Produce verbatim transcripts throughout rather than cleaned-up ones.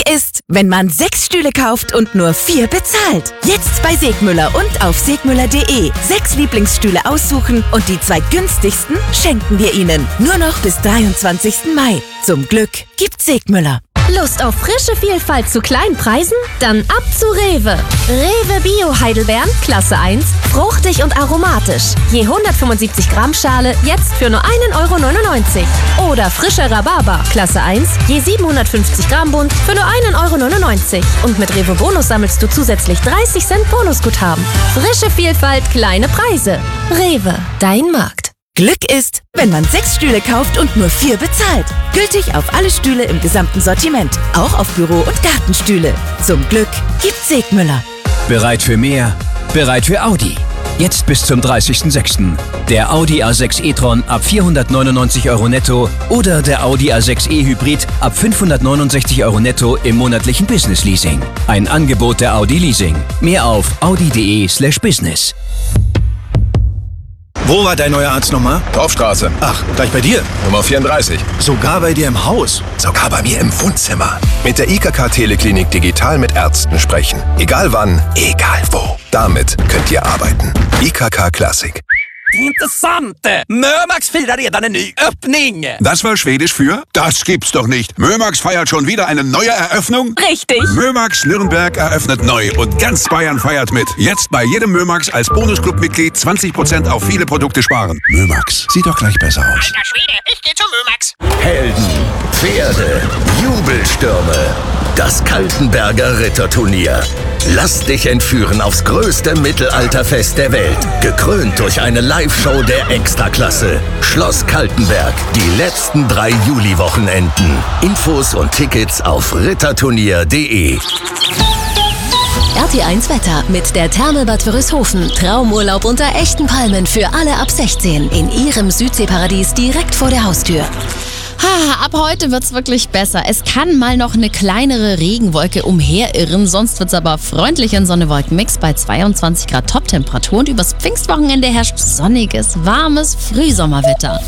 ist, wenn man sechs Stühle kauft und nur vier bezahlt. Jetzt bei Segmüller und auf segmüller punkt de. Sechs Lieblingsstühle aussuchen und die zwei günstigsten schenken wir Ihnen. Nur noch bis dreiundzwanzigsten Mai. Zum Glück gibt's Segmüller. Lust auf frische Vielfalt zu kleinen Preisen? Dann ab zu Rewe. Rewe Bio Heidelbeeren, Klasse eins, fruchtig und aromatisch. Je hundertfünfundsiebzig Gramm Schale, jetzt für nur einen Euro neunundneunzig. Oder frischer Rhabarber, Klasse eins, je siebenhundertfünfzig Gramm Bund für nur einen Euro neunundneunzig. Und mit Rewe Bonus sammelst du zusätzlich dreißig Cent Bonusguthaben. Frische Vielfalt, kleine Preise. Rewe, dein Markt. Glück ist, wenn man sechs Stühle kauft und nur vier bezahlt. Gültig auf alle Stühle im gesamten Sortiment. Auch auf Büro- und Gartenstühle. Zum Glück gibt's Segmüller. Bereit für mehr? Bereit für Audi. Jetzt bis zum dreißigsten sechsten Der Audi A sechs e-tron ab vierhundertneunundneunzig Euro netto oder der Audi A sechs e-Hybrid ab fünfhundertneunundsechzig Euro netto im monatlichen Business Leasing. Ein Angebot der Audi Leasing. Mehr auf audi punkt de slash business. Wo war dein neuer Arzt nochmal? Dorfstraße. Ach, gleich bei dir? Nummer vierunddreißig. Sogar bei dir im Haus? Sogar bei mir im Wohnzimmer. Mit der I K K Teleklinik digital mit Ärzten sprechen. Egal wann, egal wo. Damit könnt ihr arbeiten. I K K Classic. Intressant! Mömax firar redan en ny öppning! Das war Schwedisch für? Das gibt's doch nicht. Mömax feiert schon wieder eine neue Eröffnung? Richtig! Mömax Nürnberg eröffnet neu und ganz Bayern feiert mit. Jetzt bei jedem Mömax als Bonusclub-Mitglied zwanzig Prozent auf viele Produkte sparen. Mömax, sieht doch gleich besser aus. Alter Schwede, ich geh zu Mömax! Helden, Pferde, Jubelstürme. Das Kaltenberger Ritterturnier. Lass dich entführen aufs größte Mittelalterfest der Welt. Gekrönt durch eine Live-Show der Extraklasse. Schloss Kaltenberg. Die letzten drei Juli-Wochenenden. Infos und Tickets auf ritterturnier punkt de. R T eins Wetter mit der Therme Bad Wörishofen. Traumurlaub unter echten Palmen für alle ab sechzehn. In Ihrem Südseeparadies direkt vor der Haustür. Ha, ab heute wird's wirklich besser. Es kann mal noch eine kleinere Regenwolke umherirren, sonst wird's aber freundlich in Sonne-Wolken-Mix bei zweiundzwanzig Grad Toptemperatur und übers Pfingstwochenende herrscht sonniges, warmes Frühsommerwetter.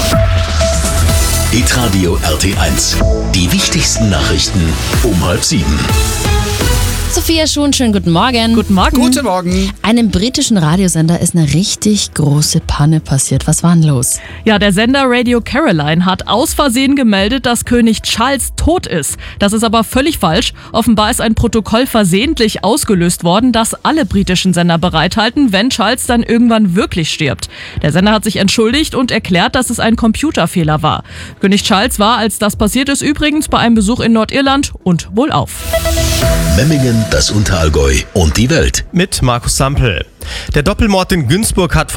Hitradio R T eins. Die wichtigsten Nachrichten um halb sieben. Sophia Schuhn, schönen guten Morgen. Guten Morgen. Guten Morgen. Einem britischen Radiosender ist eine richtig große Panne passiert. Was war denn los? Ja, der Sender Radio Caroline hat aus Versehen gemeldet, dass König Charles tot ist. Das ist aber völlig falsch. Offenbar ist ein Protokoll versehentlich ausgelöst worden, das alle britischen Sender bereithalten, wenn Charles dann irgendwann wirklich stirbt. Der Sender hat sich entschuldigt und erklärt, dass es ein Computerfehler war. König Charles war, als das passiert ist, übrigens bei einem Besuch in Nordirland und wohlauf. Memmingen, das Unterallgäu und die Welt. Mit Markus Sampel. Der Doppelmord in Günzburg hat